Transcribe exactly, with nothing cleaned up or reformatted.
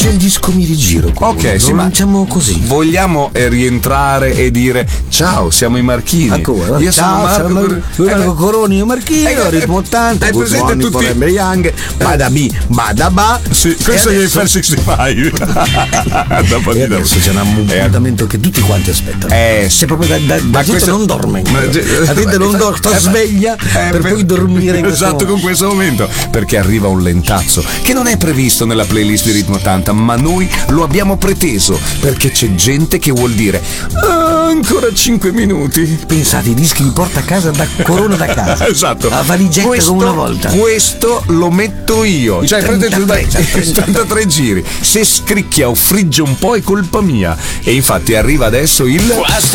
c'è il disco mi rigiro. Ok, sì, lo ma lanciamo così. Vogliamo eh, rientrare e dire ciao, siamo i Marchini. Ancora. Io ciao, sono Marco, sono Marco Coroni, io Marchino, eh, ritmo ottanta, hai good presente morning tutti- forever young, bada bi, bada ba. Sì, questo è il adesso- Fair sessantacinque. Dopo E di adesso c'è un Eh, appuntamento che tutti quanti aspettano. Eh, C'è proprio da, da, la gente questo- non dorme. Ma- La gente non dorme, sta Eh, sveglia eh, per poi dormire in questo esatto, momento. con questo momento, perché arriva un lentazzo che non è previsto nella playlist di Ritmo ottanta, ma noi lo abbiamo preteso perché c'è gente che vuol dire "Ah, ancora cinque minuti". Pensate, i dischi li porta a casa da Corona da casa. Esatto. La valigetta Questo- come una volta. Questo lo metto io. Cioè, prendete trentatré, trentatré giri. Se scricchia o frigge un po' è colpa mia. E infatti arriva adesso il Questo